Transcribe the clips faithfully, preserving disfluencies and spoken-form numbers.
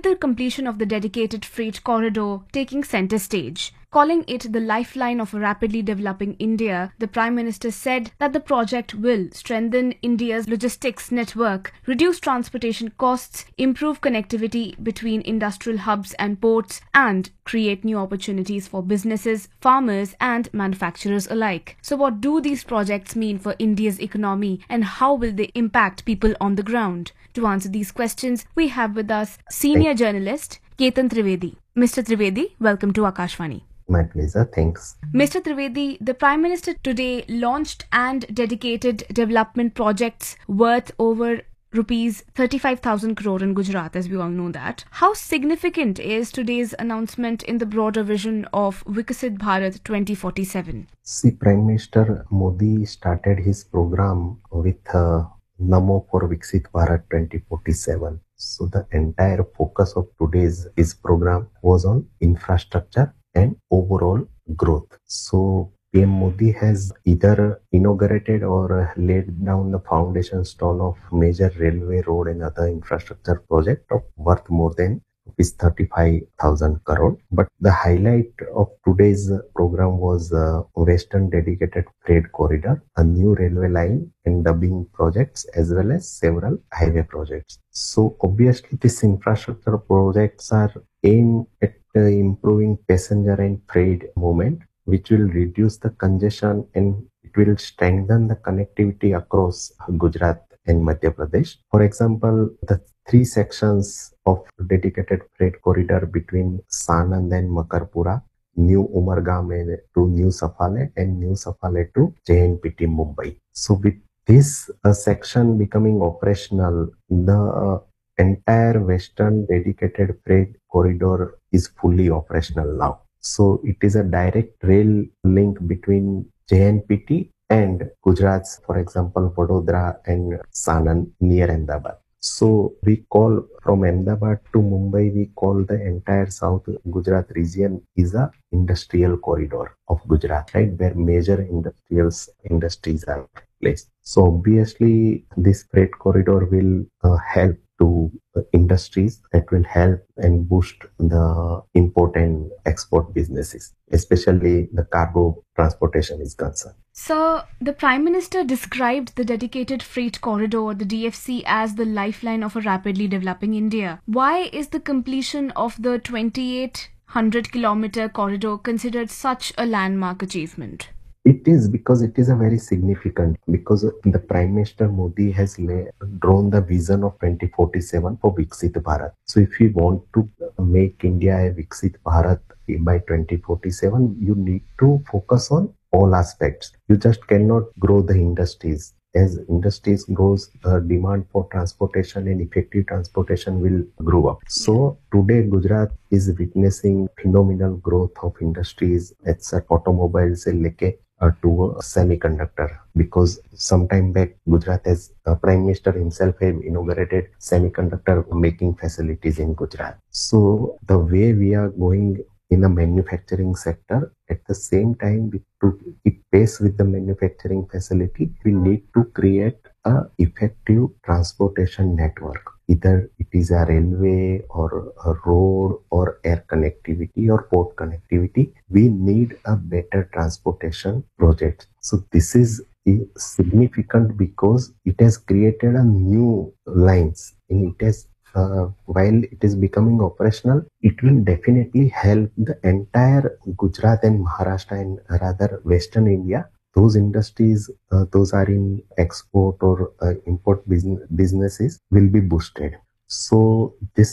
the completion of the dedicated freight corridor taking center stage. Calling it the lifeline of a rapidly developing India, the Prime Minister said that the project will strengthen India's logistics network, reduce transportation costs, improve connectivity between industrial hubs and ports, and create new opportunities for businesses, farmers, and manufacturers alike. So, what do these projects mean for India's economy, and how will they impact people on the ground? To answer these questions, we have with us senior journalist Ketan Trivedi. Mister Trivedi, welcome to Akashvani. My pleasure, thanks. Mister Trivedi, the Prime Minister today launched and dedicated development projects worth over rupees thirty-five thousand crore in Gujarat, as we all know that. How significant is today's announcement in the broader vision of Viksit Bharat twenty forty-seven? See, Prime Minister Modi started his program with uh, Namo for Viksit Bharat twenty forty-seven. So the entire focus of today's his program was on infrastructure and overall growth. So P M Modi has either inaugurated or laid down the foundation stone of major railway, road and other infrastructure project of worth more than rupees thirty-five thousand crore. But the highlight of today's program was uh, Western Dedicated Freight Corridor, a new railway line and dubbing projects, as well as several highway projects. So obviously these infrastructure projects are aimed at uh, improving passenger and freight movement, which will reduce the congestion and it will strengthen the connectivity across Gujarat and Madhya Pradesh. For example, the three sections of dedicated freight corridor between Sanand and Makarpura, New Umargam to New Safale, and New Safale to J N P T Mumbai. So with this uh, section becoming operational, the uh, entire Western dedicated freight corridor is fully operational now. So it is a direct rail link between J N P T and Gujarat's, for example, Vadodara and Sanand near Ahmedabad. So we call from Ahmedabad to Mumbai, we call the entire South Gujarat region is a industrial corridor of Gujarat, right, where major industrials industries are placed. So obviously this freight corridor will uh, help to uh, industries, that will help and boost the import and export businesses, especially the cargo transportation is concerned. So, the Prime Minister described the dedicated freight corridor, the D F C, as the lifeline of a rapidly developing India. Why is the completion of the twenty-eight hundred kilometer corridor considered such a landmark achievement? It is because it is a very significant, because the Prime Minister Modi has lay, drawn the vision of twenty forty-seven for Viksit Bharat. So if you want to make India a Viksit Bharat by twenty forty-seven, you need to focus on all aspects. You just cannot grow the industries. As industries grows, the demand for transportation and effective transportation will grow up. So today Gujarat is witnessing phenomenal growth of industries. It's automobiles se leke uh, to semiconductor, because sometime back Gujarat as uh, Prime Minister himself have inaugurated semiconductor making facilities in Gujarat. So the way we are going in the manufacturing sector, at the same time, we, to keep pace with the manufacturing facility, we need to create a effective transportation network. Either it is a railway or a road or air connectivity or port connectivity, we need a better transportation project. So this is significant because it has created a new lines and it has Uh, while it is becoming operational, it will definitely help the entire Gujarat and Maharashtra and rather Western India. Those industries, uh, those are in export or uh, import business, businesses will be boosted. So this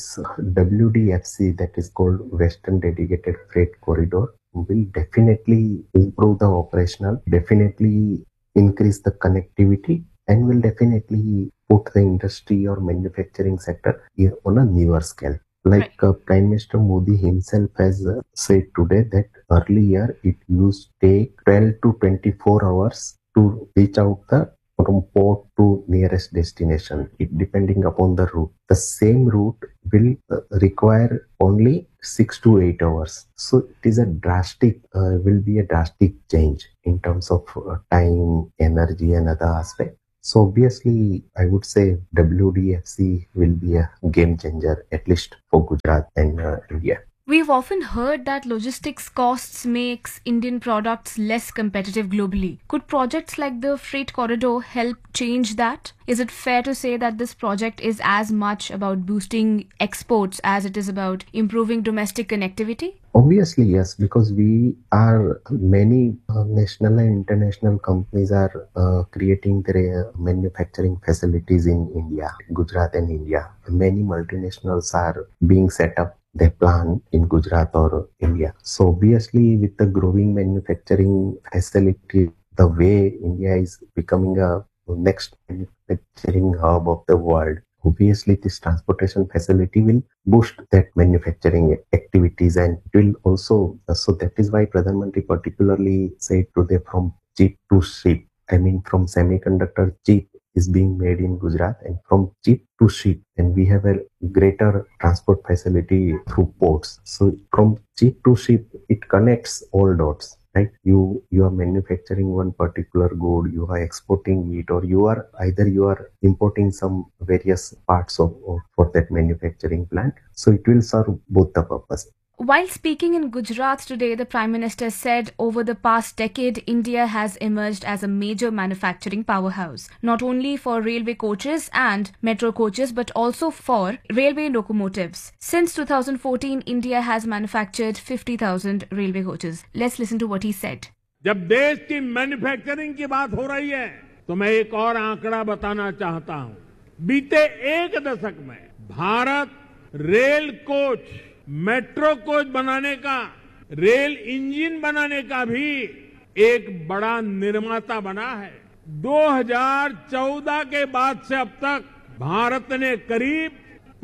W D F C, that is called Western Dedicated Freight Corridor, will definitely improve the operational, definitely increase the connectivity, and will definitely put the industry or manufacturing sector on a newer scale. Like uh, Prime Minister Modi himself has uh, said today that earlier it used to take twelve to twenty-four hours to reach out the from port to nearest destination, it depending upon the route. The same route will uh, require only six to eight hours. So it is a drastic, uh, will be a drastic change in terms of uh, time, energy and other aspects. So obviously, I would say W D F C will be a game changer, at least for Gujarat and uh, India. We've often heard that logistics costs makes Indian products less competitive globally. Could projects like the freight corridor help change that? Is it fair to say that this project is as much about boosting exports as it is about improving domestic connectivity? Obviously, yes, because we are many uh, national and international companies are uh, creating their uh, manufacturing facilities in India, Gujarat and India. Many multinationals are being set up their plant in Gujarat or India. So obviously, with the growing manufacturing facility, the way India is becoming a next manufacturing hub of the world, obviously this transportation facility will boost that manufacturing activities, and it will also, so that is why Pradhan Mantri particularly said today from chip to ship. I mean, from semiconductor chip is being made in Gujarat, and from chip to ship, and we have a greater transport facility through ports. So from chip to ship, it connects all dots. Right, you you are manufacturing one particular good, you are exporting it, or you are either you are importing some various parts of, of for that manufacturing plant. So it will serve both the purpose. While speaking in Gujarat today, the Prime Minister said over the past decade, India has emerged as a major manufacturing powerhouse, not only for railway coaches and metro coaches, but also for railway locomotives. Since two thousand fourteen, India has manufactured fifty thousand railway coaches. Let's listen to what he said. जब देश की manufacturing की बात हो रही है, तो मैं एक और आंकड़ा बताना चाहता हूं। बीते एक दशक में Bharat rail coach, metro coach बनाने का, रेल इंजन बनाने का भी एक बड़ा निर्माता बना है। दो हज़ार चौदह के बाद से अब तक भारत ने करीब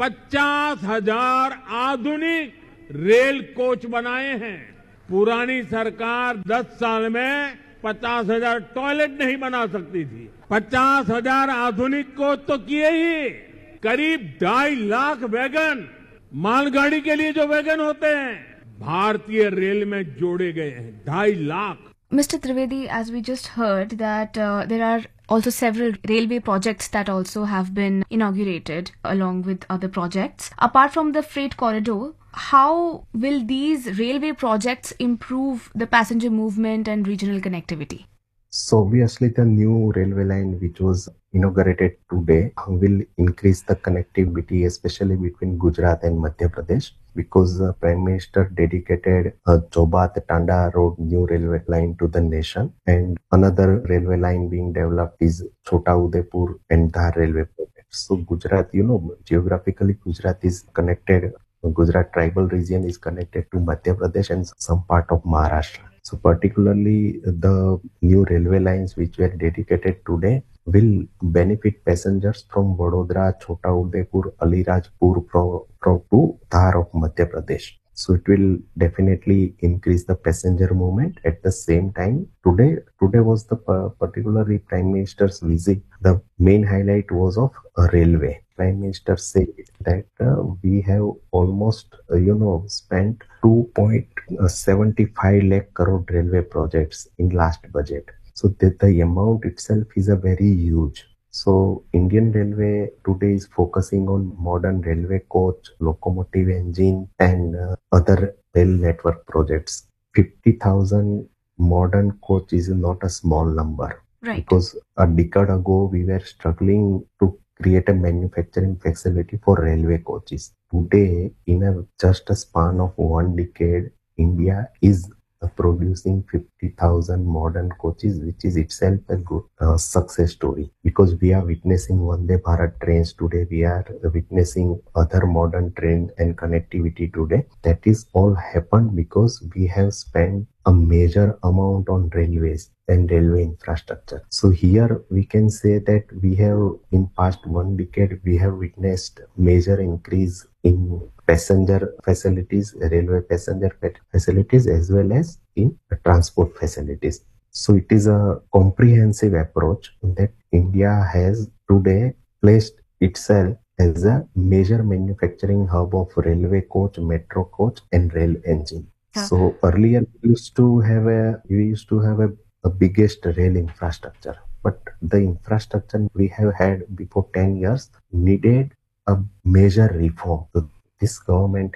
पचास हजार आधुनिक रेल कोच बनाए हैं। पुरानी सरकार दस साल में पचास हजार टॉयलेट नहीं बना सकती थी। पचास हजार आधुनिक कोच तो किए ही, करीब ढाई लाख वैगन, मालगाड़ी के लिए जो वैगन होते हैं, भारतीय रेल में जोड़े गए हैं, ढाई lakh. Mister Trivedi, as we just heard that uh, there are also several railway projects that also have been inaugurated along with other projects. Apart from the freight corridor, how will these railway projects improve the passenger movement and regional connectivity? So obviously the new railway line which was inaugurated today will increase the connectivity, especially between Gujarat and Madhya Pradesh, because the Prime Minister dedicated a Jobat-Tanda Road new railway line to the nation, and another railway line being developed is Chota Udaipur and Dhar railway project. So Gujarat, you know, geographically Gujarat is connected, Gujarat tribal region is connected to Madhya Pradesh and some part of Maharashtra. So particularly the new railway lines which were dedicated today will benefit passengers from Vadodara, Chota Udaipur, Alirajpur from, from to Dhar of Madhya Pradesh. So it will definitely increase the passenger movement. At the same time, today today was the particularly Prime Minister's visit. The main highlight was of a railway. Prime Minister said that uh, we have almost, uh, you know, spent two point seven five lakh crore railway projects in last budget. So the, the amount itself is a very huge. So Indian Railway today is focusing on modern railway coach, locomotive engine, and uh, other rail network projects. fifty thousand modern coach is not a small number. Right. Because a decade ago we were struggling to create a manufacturing facility for railway coaches. Today, in a just a span of one decade, India is uh, producing fifty thousand modern coaches, which is itself a good uh, success story. Because we are witnessing Vande Bharat trains today, we are witnessing other modern train and connectivity today. That is all happened because we have spent a major amount on railways and railway infrastructure. So here we can say that we have in past one decade we have witnessed major increase in passenger facilities, railway passenger facilities, as well as in transport facilities. So it is a comprehensive approach that India has today placed itself as a major manufacturing hub of railway coach, metro coach, and rail engine. So earlier we used to have a we used to have a, a biggest rail infrastructure, but the infrastructure we have had before ten years needed a major reform. So this government